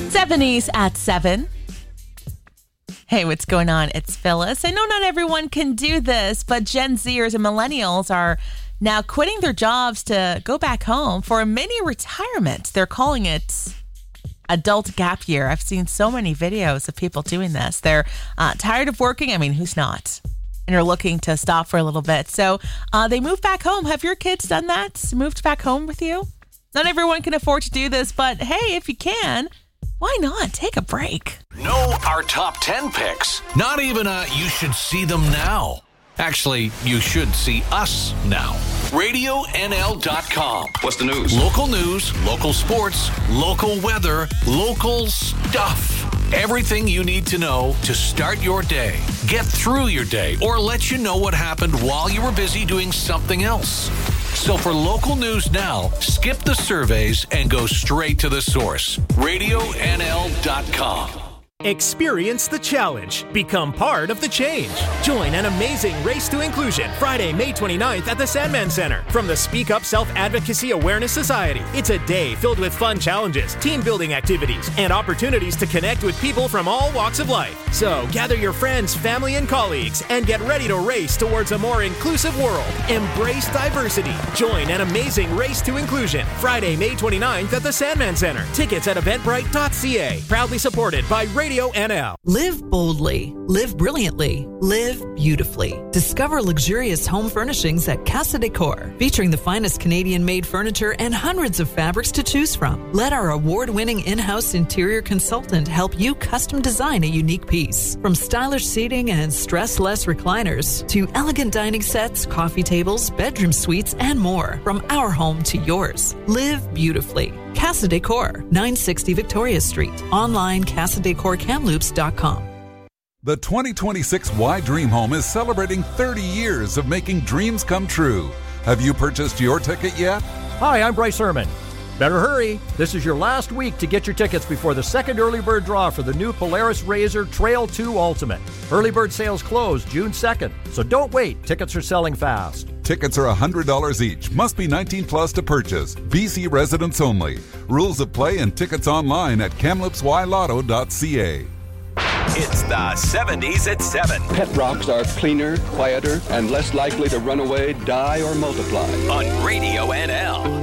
70s at 7. Hey, what's going on? It's Phyllis. I know not everyone can do this, but Gen Zers and millennials are now quitting their jobs to go back home for a mini retirement. They're calling it adult gap year. I've seen so many videos of people doing this. They're tired of working. I mean, who's not? And are looking to stop for a little bit. So they moved back home. Have your kids done that? Moved back home with you? Not everyone can afford to do this, but hey, if you can, why not? Take a break. Know our top 10 picks. Not even you should see them now. Actually, you should see us now. RadioNL.com. What's the news? Local news, local sports, local weather, local stuff. Everything you need to know to start your day, get through your day, or let you know what happened while you were busy doing something else. So for local news now, skip the surveys and go straight to the source. RadioNL.com. Experience the challenge. Become part of the change. Join an amazing Race to Inclusion Friday, May 29th at the Sandman Center from the Speak Up Self-Advocacy Awareness Society. It's a day filled with fun challenges, team-building activities, and opportunities to connect with people from all walks of life. So gather your friends, family, and colleagues and get ready to race towards a more inclusive world. Embrace diversity. Join an amazing Race to Inclusion Friday, May 29th at the Sandman Center. Tickets at eventbrite.ca. Proudly supported by Radio NL. Live boldly, live brilliantly, live beautifully. Discover luxurious home furnishings at Casa Decor, featuring the finest Canadian-made furniture and hundreds of fabrics to choose from. Let our award-winning in-house interior consultant help you custom design a unique piece. From stylish seating and stress-less recliners to elegant dining sets, coffee tables, bedroom suites, and more. From our home to yours. Live beautifully. Casa Decor, 960 Victoria Street. Online, CasaDecorCamloops.com. The 2026 Y Dream Home is celebrating 30 years of making dreams come true. Have you purchased your ticket yet? Hi, I'm Bryce Herman. Better hurry. This is your last week to get your tickets before the second early bird draw for the new Polaris RZR Trail 2 Ultimate. Early bird sales close June 2nd, so don't wait. Tickets are selling fast. Tickets are $100 each. Must be 19 plus to purchase. BC residents only. Rules of play and tickets online at kamloopsylotto.ca. It's the 70s at 7. Pet rocks are cleaner, quieter, and less likely to run away, die, or multiply. On Radio NL.